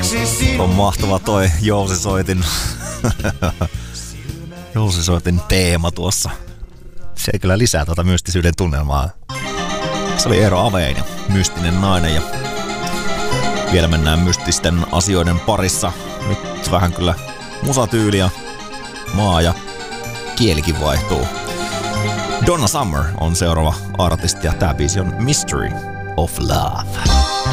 On mahtava toi Jousisoitin Jousisoitin teema tuossa. Se kyllä lisää tuota mystisyyden tunnelmaa. Se oli Eero Avein ja Mystinen nainen ja vielä mennään mystisten asioiden parissa. Nyt vähän kyllä musatyyli ja maa ja kielikin vaihtuu. Donna Summer on seuraava artisti ja tää biisi on Mystery of Love.